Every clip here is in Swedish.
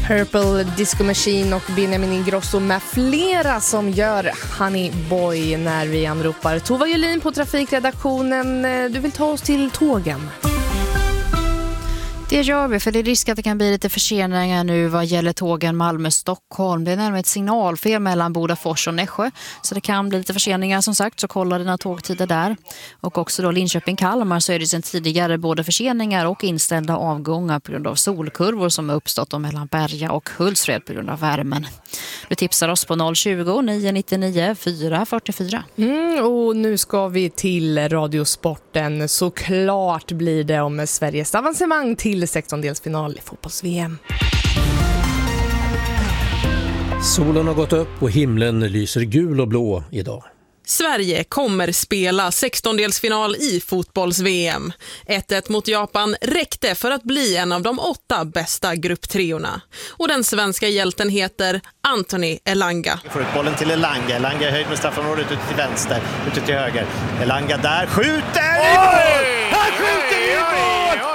Purple Disco Machine och Benjamin Ingrosso med flera som gör Honey Boy när vi anropar. Tova Julin på trafikredaktionen. Du vill ta oss till tågen. Det gör vi, för det är risk att det kan bli lite förseningar nu vad gäller tågen Malmö-Stockholm. Det är nämligen ett signalfel mellan Bodafors och Nässjö, så det kan bli lite förseningar som sagt, så kolla dina tågtider där. Och också då Linköping-Kalmar så är det sedan tidigare både förseningar och inställda avgångar på grund av solkurvor som har uppstått mellan Berga och Hultsfred på grund av värmen. Du tipsar oss på 020 999 444. Och nu ska vi till Radiosporten. Såklart blir det om Sveriges avancemang till 16-delsfinal i fotbolls-VM. Solen har gått upp och himlen lyser gul och blå idag. Sverige kommer spela 16-delsfinal i fotbolls-VM. 1-1 mot Japan räckte för att bli en av de 8 bästa grupptreorna. Och den svenska hjälten heter Anthony Elanga. Får ut bollen till Elanga. Elanga är höjd med straffområdet ut till vänster, ut till höger. Elanga där, skjuter i mål! Han skjuter i mål!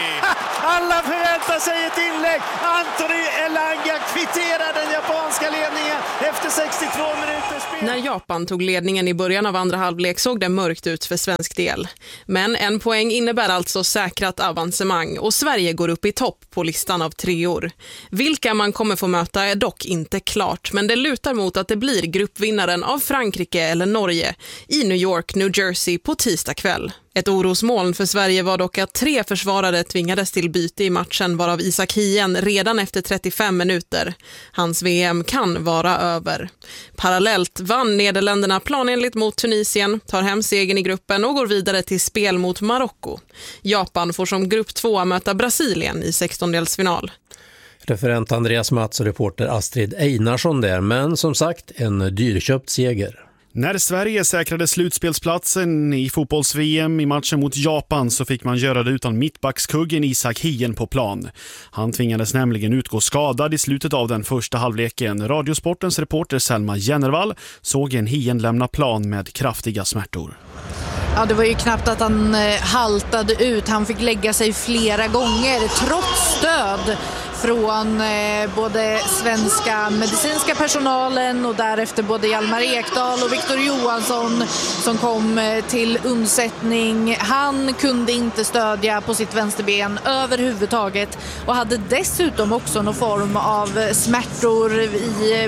Alla förväntar sig ett inlägg. Anthony Elanga kvitterar den japanska ledningen efter 62 minuters spel. När Japan tog ledningen i början av andra halvlek såg det mörkt ut för svensk del. Men en poäng innebär alltså säkrat avancemang och Sverige går upp i topp på listan av treor. Vilka man kommer få möta är dock inte klart, men det lutar mot att det blir gruppvinnaren av Frankrike eller Norge i New York, New Jersey på tisdag kväll. Ett orosmoln för Sverige var dock att 3 försvarare tvingades till byte i matchen, varav Isak Hien redan efter 35 minuter. Hans VM kan vara över. Parallellt vann Nederländerna planenligt mot Tunisien, tar hem segern i gruppen och går vidare till spel mot Marocko. Japan får som grupp 2 möta Brasilien i 16-delsfinal. Referent Andreas Mats och reporter Astrid Einarsson där, men som sagt en dyrköpt seger. När Sverige säkrade slutspelsplatsen i fotbolls-VM i matchen mot Japan så fick man göra det utan mittbackskuggen Isak Hien på plan. Han tvingades nämligen utgå skadad i slutet av den första halvleken. Radiosportens reporter Selma Jennervall såg en Hien lämna plan med kraftiga smärtor. Ja, det var ju knappt att han haltade ut. Han fick lägga sig flera gånger trots stöd från både svenska medicinska personalen och därefter både Hjalmar Ekdal och Viktor Johansson som kom till undsättning. Han kunde inte stödja på sitt vänsterben överhuvudtaget och hade dessutom också någon form av smärtor i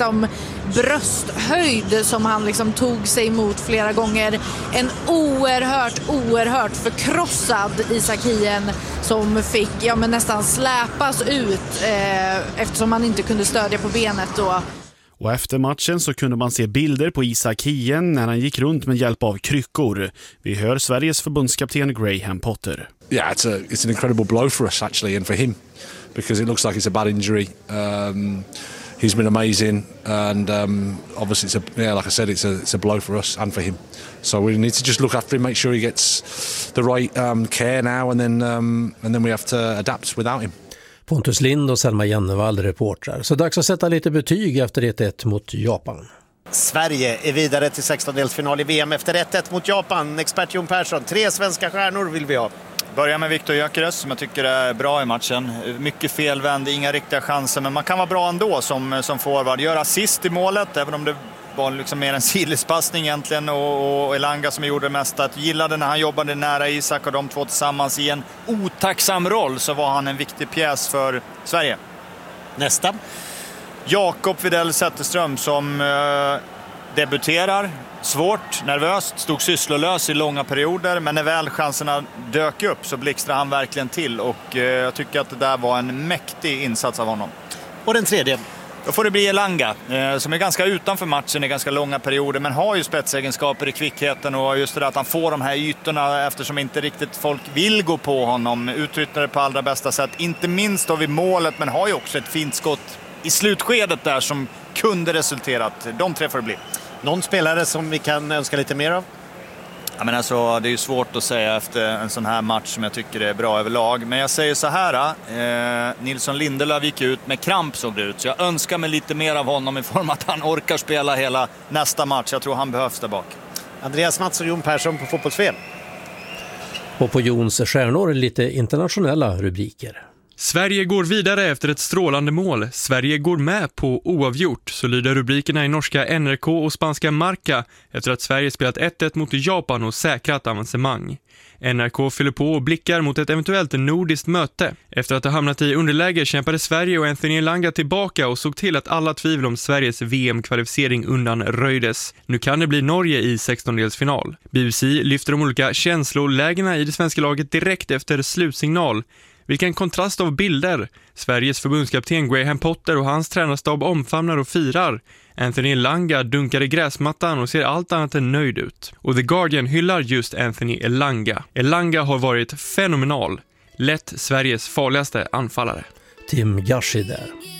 brösthöjd som han tog sig emot flera gånger. En oerhört förkrossad Isak Hien som fick nästan släpas ut eftersom han inte kunde stödja på benet då. Och efter matchen så kunde man se bilder på Isak Hien när han gick runt med hjälp av kryckor. Vi hör Sveriges förbundskapten Graham Potter. Yeah, it's an incredible blow for us actually and for him because it looks like it's a bad injury. He's been amazing, and obviously, like I said, it's a blow for us and for him. So we need to just look after him, make sure he gets the right care now, and then we have to adapt without him. Pontus Lind och Selma Jennevall reportrar. Så dags att sätta lite betyg efter 1-1 mot Japan. Sverige är vidare till 16-delsfinal i VM efter 1-1 mot Japan. Expert Jon Persson, 3 svenska stjärnor vill vi ha. Börja med Viktor Gyökeres som jag tycker är bra i matchen. Mycket felvänd, inga riktiga chanser, men man kan vara bra ändå som forward. Gör assist i målet, även om det var mer en sidledspassning egentligen. Och Elanga som gjorde det mesta. Gillade när han jobbade nära Isak och de 2 tillsammans i en otacksam roll så var han en viktig pjäs för Sverige. Nästa. Jakob Widell Zetterström som debuterar. Svårt, nervöst, stod sysslolös i långa perioder, men när väl chanserna dök upp så blixtrade han verkligen till och jag tycker att det där var en mäktig insats av honom. Och den tredje? Då får det bli Elanga som är ganska utanför matchen i ganska långa perioder men har ju spetsegenskaper i kvickheten och just det där att han får de här ytorna eftersom inte riktigt folk vill gå på honom. Utnyttjar det på allra bästa sätt, inte minst då vid målet, men har ju också ett fint skott i slutskedet där som kunde resulterat. De 3 får det bli. Någon spelare som vi kan önska lite mer av? Ja, men alltså, det är ju svårt att säga efter en sån här match som jag tycker är bra överlag. Men jag säger så här, Nilsson Lindelöf gick ut med kramp såg det ut. Så jag önskar mig lite mer av honom i form att han orkar spela hela nästa match. Jag tror han behövs där bak. Andreas Mats och Jon Persson på fotbolls-VM. Och på Jons stjärnor lite internationella rubriker. Sverige går vidare efter ett strålande mål. Sverige går med på oavgjort, så lyder rubrikerna i norska NRK och spanska Marca efter att Sverige spelat 1-1 mot Japan och säkrat avancemang. NRK fyller på och blickar mot ett eventuellt nordiskt möte. Efter att ha hamnat i underläge kämpade Sverige och Anthony Elanga tillbaka och såg till att alla tvivel om Sveriges VM-kvalificering undanröjdes. Nu kan det bli Norge i 16-delsfinal. BBC lyfter de olika känslolägena i det svenska laget direkt efter slutsignal. Vilken kontrast av bilder. Sveriges förbundskapten Graham Potter och hans tränarstab omfamnar och firar. Anthony Elanga dunkar i gräsmattan och ser allt annat än nöjd ut. Och The Guardian hyllar just Anthony Elanga. Elanga har varit fenomenal. Lätt Sveriges farligaste anfallare. Tim Gashi där.